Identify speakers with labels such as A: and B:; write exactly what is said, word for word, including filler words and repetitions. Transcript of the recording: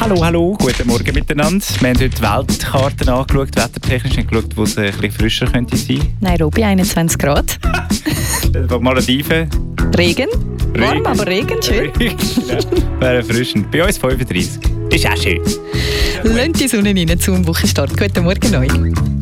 A: Hallo, hallo, guten Morgen miteinander. Wir haben heute die Weltkarten angeschaut, wettertechnisch, und geschaut, wo es ein bisschen frischer könnte sein.
B: Nairobi einundzwanzig Grad.
A: Malediven.
B: Regen.
A: Regen.
B: Warm, aber Regen, schön.
A: Regen, ja. Wäre erfrischend. Bei uns fünfunddreißig. Ist auch schön.
B: Lasst die Sonne rein zum Wochenstart. Guten Morgen euch.